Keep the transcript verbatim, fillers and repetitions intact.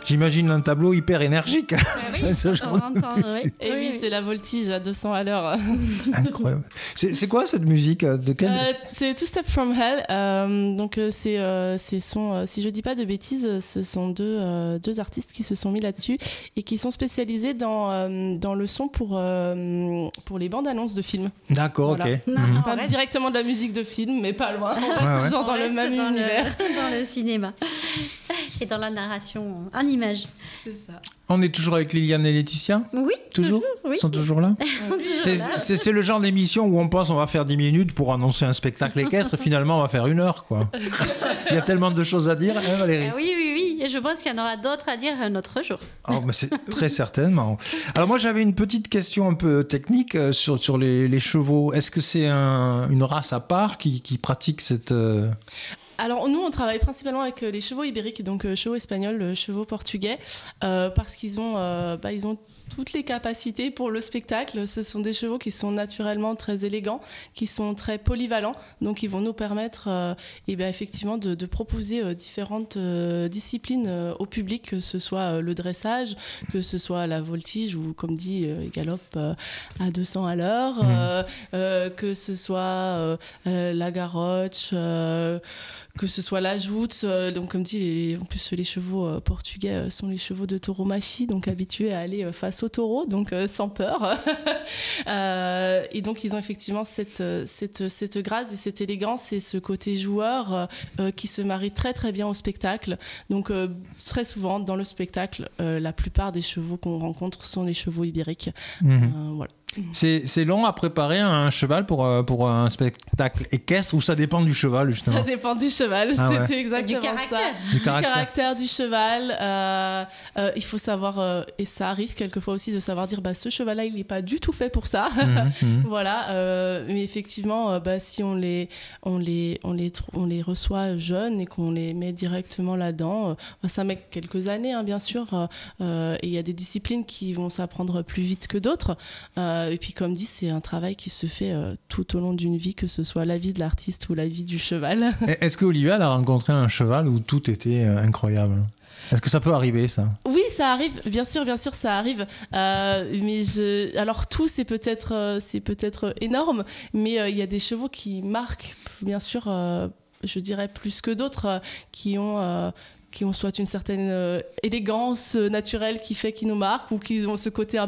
J'imagine un tableau hyper énergique. Ah oui, Ça, je on crois. entend, oui. Et oui, oui. c'est la voltige à deux cents à l'heure. Incroyable. C'est, c'est quoi cette musique? De quelle... Euh, c'est Two Step From Hell. Euh, donc euh, c'est, euh, c'est son, euh, si je dis pas de bêtises, ce sont deux, euh, deux artistes qui se sont mis là-dessus et qui sont spécialisés dans, euh, dans le son pour, euh, pour les bandes annonces de films. D'accord, Voilà. ok. Non, Mhm. on Pas reste- directement de la musique de film, mais pas loin. On reste Ouais, ouais. genre on dans le reste même dans univers. dans le cinéma et dans la narration en image. C'est ça. On est toujours avec Liliane et Laetitia? Oui, Toujours? oui. Ils sont toujours là? Ils sont toujours C'est, là. c'est, c'est le genre d'émission où on pense on va faire dix minutes pour annoncer un spectacle équestre, finalement on va faire une heure, quoi. Il y a tellement de choses à dire, hein, Valérie? Ah oui, oui, oui. Et je pense qu'il y en aura d'autres à dire un autre jour. Oh, mais c'est très certainement. Alors moi j'avais une petite question un peu technique euh, sur, sur les, les chevaux. Est-ce que c'est un, une race à part qui, qui pratique cette... euh, Alors nous, on travaille principalement avec euh, les chevaux ibériques, donc euh, chevaux espagnols, euh, chevaux portugais, euh, parce qu'ils ont, euh, bah, ils ont toutes les capacités pour le spectacle. Ce sont des chevaux qui sont naturellement très élégants, qui sont très polyvalents, donc ils vont nous permettre euh, eh bien, effectivement de, de proposer euh, différentes euh, disciplines euh, au public, que ce soit euh, le dressage, que ce soit la voltige ou comme dit, euh, ils galopent euh, à deux cents à l'heure, Mmh. euh, euh, que ce soit euh, euh, la garroche, euh, que ce soit la joute, euh, donc comme dit, les, en plus les chevaux euh, portugais euh, sont les chevaux de tauromachie, donc habitués à aller euh, face au taureau, donc euh, sans peur. Euh, et donc ils ont effectivement cette, euh, cette, cette grâce et cette élégance et ce côté joueur euh, euh, qui se marie très très bien au spectacle. Donc euh, très souvent dans le spectacle, euh, la plupart des chevaux qu'on rencontre sont les chevaux ibériques. mhm. Euh, voilà. C'est, c'est long à préparer un cheval pour, euh, pour un spectacle équestre ou ça dépend du cheval justement? Ça dépend du cheval, Ah ouais. c'était exactement Du caractère. ça. Du Du caractère. caractère du cheval. euh, euh, il faut savoir, euh, et ça arrive quelquefois aussi de savoir dire bah, ce cheval-là, il n'est pas du tout fait pour ça. Mhm, mhm. Voilà, euh, mais effectivement, euh, bah, si on les, on, les, on, les, tr- on les reçoit jeunes et qu'on les met directement là-dedans, euh, bah, ça met quelques années, hein, bien sûr. euh, et il y a des disciplines qui vont s'apprendre plus vite que d'autres. Euh, et puis, comme dit, c'est un travail qui se fait euh, tout au long d'une vie, que ce soit la vie de l'artiste ou la vie du cheval. Et Est-ce que Olivia elle a rencontré un cheval où tout était euh, incroyable? Est-ce que ça peut arriver ça? Oui, ça arrive, bien sûr, bien sûr, ça arrive. Euh, mais je... Alors tout, c'est peut-être, euh, c'est peut-être énorme, mais euh, il y a des chevaux qui marquent, bien sûr, euh, je dirais plus que d'autres, euh, qui ont... euh, qui ont soit une certaine euh, élégance euh, naturelle qui fait qu'ils nous marquent, ou qui ont ce côté un